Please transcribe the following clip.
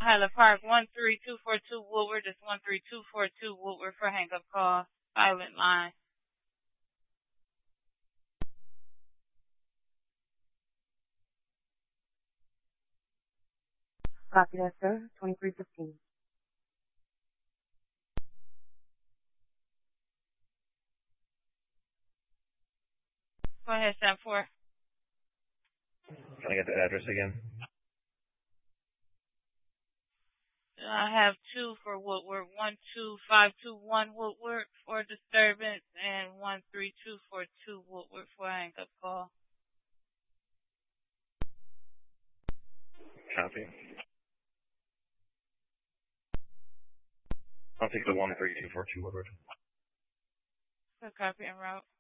Highland Park, 13242 Woodward. That's 13242 Woodward for hang-up call. Silent line. Copy that, sir. 2315. Go ahead, 74. Can I get the address again? I have two for Woodward, 12521 Woodward for disturbance, and 13242 Woodward for hang-up call. Copy. I'll take the 13242 Woodward. So copy en route.